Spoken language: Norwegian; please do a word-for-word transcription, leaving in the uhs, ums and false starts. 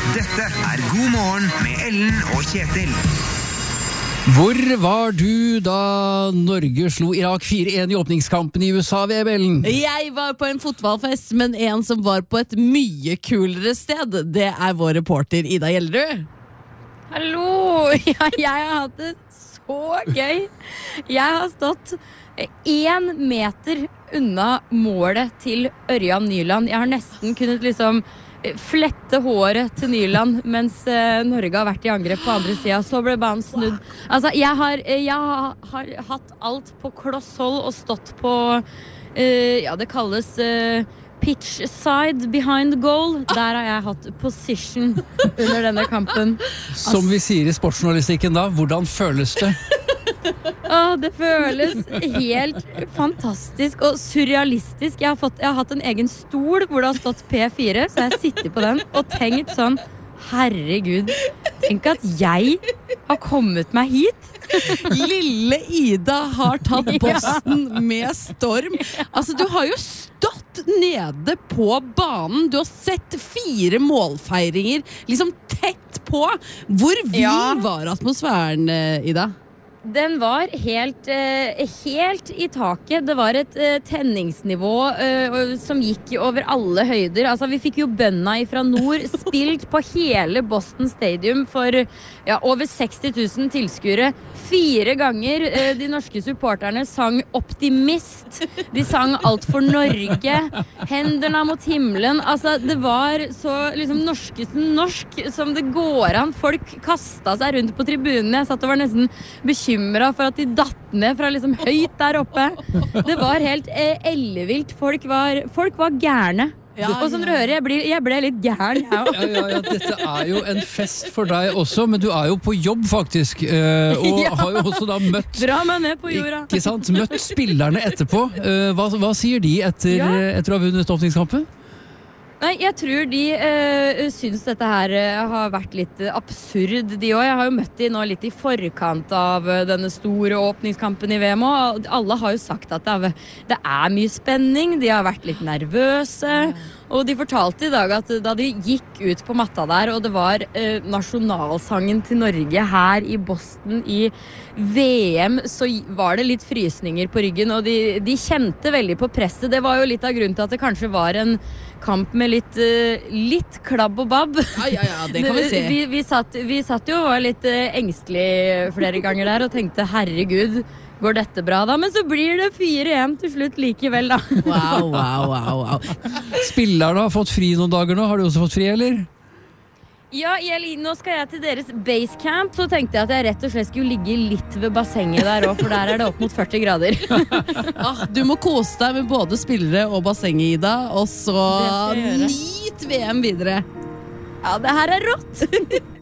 Dette er God morgen med Ellen og Kjetil. Hvor var du da Norge slo Irak fire en i åpningskampen i U S A ved Ellen? Jeg var på en fotballfest, men en som var på et mye kulere sted. Det er vår reporter Ida Gjellerud. Hallo! Ja, jeg har hatt det så gøy. Jeg har stått én meter unna målet til Ørjan Nyland. Jeg har nesten kunnet liksom flette håret til Nyland mens eh, Norge har vært i angrep på andre siden. Så ble banen snudd. Altså, jeg har, jeg har hatt alt på kloss hold og stått på eh, ja, det kalles eh, pitch side behind goal. Der har jeg hatt position under denne kampen. Som vi sier i sportsjournalistikken da, hvordan føles det? Åh, det føles helt fantastisk og surrealistisk. Jeg har, fått, jeg har hatt en egen stol hvor det har stått P fire, så jeg sitter på den og tenkt sånn, herregud, tenk at jeg har kommet meg hit. Lille Ida har tatt Boston med storm. Altså, du har jo stått nede på banen. Du har sett fire målfeiringer liksom tett på. Hvor vill Ja. var atmosfæren, Ida? Den var helt, eh, helt i taket. Det var et eh, tenningsnivå eh, som gikk over alle høyder. Altså, vi fikk jo bønna ifra nord spilt på hele Boston Stadium for ja, over seksti tusen tilskuere. Fire ganger eh, de norske supporterne sang Optimist. De sang Alt for Norge. Hendene mot himmelen. Altså, det var så liksom norskesen norsk som det går an. Folk kastet seg rundt på tribunen. Jeg satt og var nesten bekymret for at de datt ned fra liksom høyt der oppe. Det var helt eh, ellevilt. Folk var, folk var gærne. Ja, og som dere hører, jeg, blir, jeg ble litt gæren. Jeg også. Ja, ja, ja, dette er jo en fest for deg også, men du er jo på jobb faktisk, eh, og Ja. har jo også da møtt, Dra meg ned på jorda. ikke sant, møtt spillerne etterpå. Eh, hva, hva sier de etter, Ja. etter å ha vunnet åpningskampen? Nei, jeg tror de uh, syns dette her uh, har vært litt uh, absurd, de også. Jeg har jo møtt de nå litt i forkant av uh, denne store åpningskampen i V M, og alle har jo sagt at det er, det er mye spenning, de har vært litt nervøse, og de fortalte i dag at da de gikk ut på matta der, og det var uh, nasjonalsangen til Norge her i Boston i V M, så var det litt frysninger på ryggen, og de, de kjente veldig på presset. Det var jo litt av grunnen til at det kanskje var en kamp med litt, uh, litt klabb og babb. Ja, ja, ja, det kan vi se. Vi, vi, satt, vi satt jo og var litt uh, engstelig flere ganger der og tenkte, herregud, går dette bra da? Men så blir det fire en til slutt likevel da. Wow, wow, wow, wow. Spillerne har fått fri noen dager nå, har du også fått fri, eller? Ja, jeg, nå skal jeg til deres basecamp, så tenkte jeg at jeg rett og slett skulle ligge litt ved bassenget der også, for der er det opp mot førti grader. Ah, du må kose deg med både spillere og bassenget, Ida, og så Det skal jeg gjøre. nyt V M videre. Ja, det her er rått!